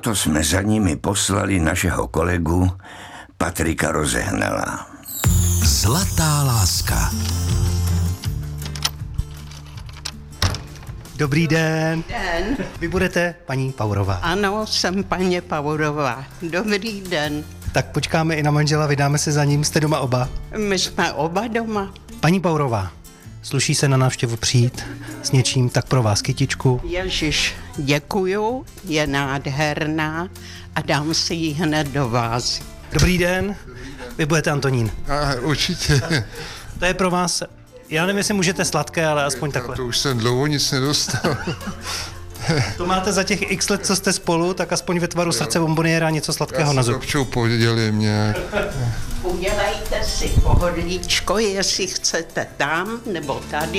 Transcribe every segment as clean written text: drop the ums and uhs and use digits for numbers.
Proto jsme za nimi poslali našeho kolegu Patrika Rozehnala. Zlatá láska. Dobrý den. Den. Vy budete paní Paurová. Ano, jsem paní Paurová. Dobrý den. Tak počkáme i na manžela, vydáme se za ním. Jste doma oba? My jsme oba doma. Paní Paurová, sluší se na návštěvu přijít s něčím, tak pro vás kytičku. Ježiš, děkuju, je nádherná a dám si ji hned do vázy. Dobrý den. Vy budete Antonín. Určitě. To je pro vás, já nevím, jestli můžete sladké, ale aspoň takhle. To už jsem dlouho nic nedostal. To máte za těch x let, co jste spolu, tak aspoň ve tvaru srdce bomboniéra něco sladkého na zub. Já podělím nějak. Udělejte si pohodlíčko, jestli chcete tam nebo tady.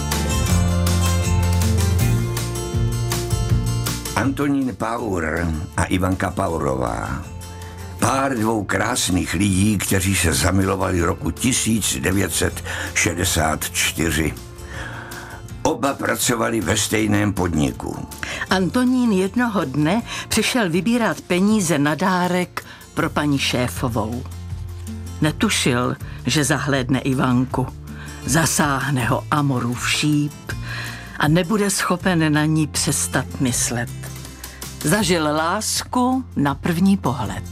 Antonín Paur a Ivanka Paurová. Pár dvou krásných lidí, kteří se zamilovali roku 1964. Oba pracovali ve stejném podniku. Antonín jednoho dne přišel vybírat peníze na dárek pro paní šéfovou. Netušil, že zahlédne Ivanku, zasáhne ho Amorův šíp a nebude schopen na ní přestat myslet. Zažil lásku na první pohled.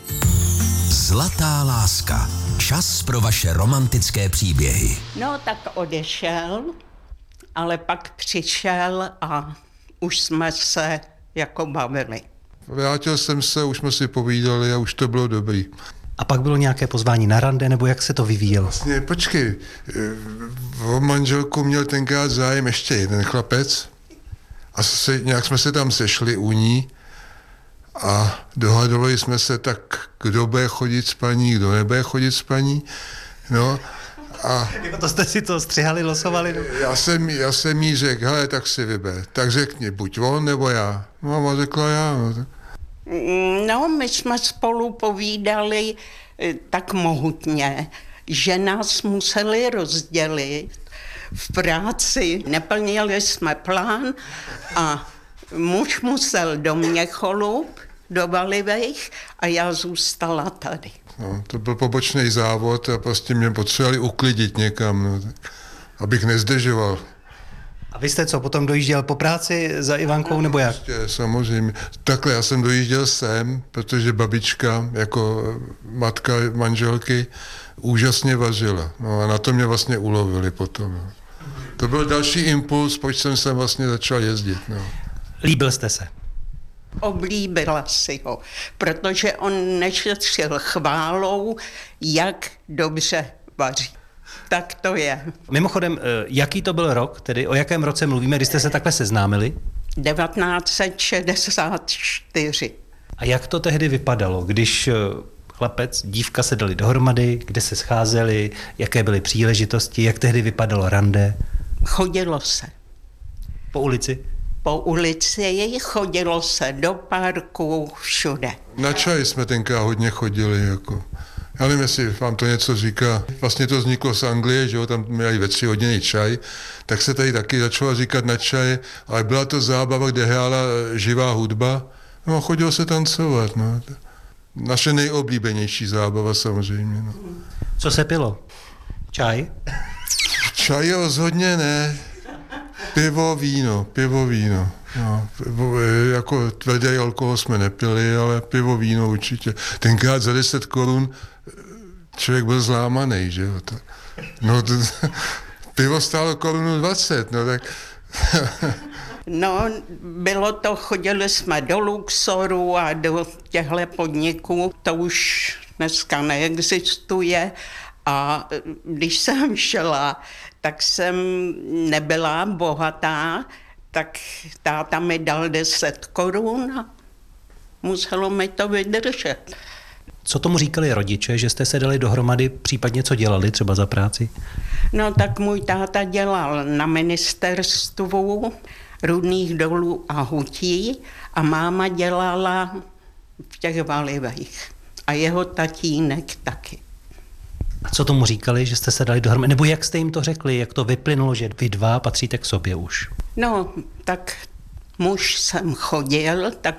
Zlatá láska. Čas pro vaše romantické příběhy. No tak odešel, ale pak přišel a už jsme se jako bavili. Vrátil jsem se, už jsme si povídali a už to bylo dobrý. A pak bylo nějaké pozvání na rande, nebo jak se to vyvíjelo? Vlastně, počkej, o manželku měl tenkrát zájem ještě jeden chlapec a nějak jsme se tam sešli u ní a dohadovali jsme se tak, kdo bude chodit s paní, kdo nebude chodit s paní, no. A To jste si to střihali, losovali? já jsem jí řekl, hele, tak si vyber, tak řekni, buď on nebo já. No a ona řekla já. No, tak. No, my jsme spolu povídali tak mohutně, že nás museli rozdělit v práci. Neplnili jsme plán a muž musel do Měcholup, do Valivejch a já zůstala tady. No, to byl pobočný závod a prostě mě potřebovali uklidit někam, no, tak, abych nezdržoval. A vy jste co, potom dojížděl po práci za Ivankou, nebo jak? Prostě, samozřejmě. Takhle já jsem dojížděl sem, protože babička jako matka manželky úžasně vařila. No a na to mě vlastně ulovili potom. No. To byl další impuls, proč jsem sem vlastně začal jezdit. No. Líbil jste se? Oblíbila si ho, protože on nešetřil chválou, jak dobře vaří. Tak to je. Mimochodem, jaký to byl rok, tedy o jakém roce mluvíme, když jste se takhle seznámili? 1964. A jak to tehdy vypadalo, když chlapec, dívka se dali dohromady, kde se scházeli, jaké byly příležitosti, jak tehdy vypadalo rande? Chodilo se. Po ulici? Po ulici chodilo se do parku, všude. Na čaj jsme tenkrát hodně chodili. Jako. Já nevím, jestli vám to něco říká. Vlastně to vzniklo z Anglie, že jo, tam měli ve 3 hodiny čaj, tak se tady taky začalo říkat na čaje, ale byla to zábava, kde hrála živá hudba, no a chodilo se tancovat. No. Naše nejoblíbenější zábava samozřejmě. No. Co se pilo? Čaj? Čaj rozhodně ne. Pivo, víno. No, jako tvrdý alkohol jsme nepili, ale pivo, víno určitě. Tenkrát za 10 korun člověk byl zlámaný, že jo. No, pivo stálo 1,20 Kč, no tak... No, bylo to, chodili jsme do Luxoru a do těchto podniků, to už dneska neexistuje. A když jsem šla, tak jsem nebyla bohatá, tak táta mi dal 10 korun a muselo mi to vydržet. Co tomu říkali rodiče, že jste se dali dohromady, případně co dělali třeba za práci? No tak můj táta dělal na ministerstvu rudných dolů a hutí a máma dělala v těch Valivejch a jeho tatínek taky. A co tomu říkali, že jste se dali dohromady? Nebo jak jste jim to řekli, jak to vyplynulo, že vy dva patříte k sobě už? No, tak muž jsem chodil, tak